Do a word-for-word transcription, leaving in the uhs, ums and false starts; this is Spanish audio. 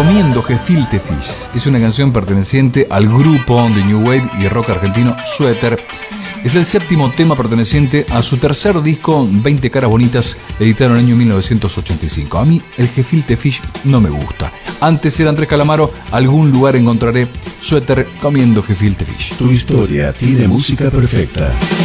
Comiendo Gefilte Fish. Es una canción perteneciente al grupo de New Wave y rock argentino Suéter. Es el séptimo tema perteneciente a su tercer disco, veinte caras bonitas, editado en el año mil novecientos ochenta y cinco. A mí el Gefilte Fish no me gusta. Antes era Andrés Calamaro, algún lugar encontraré. Suéter, Comiendo Gefilte Fish. Tu historia tiene música perfecta.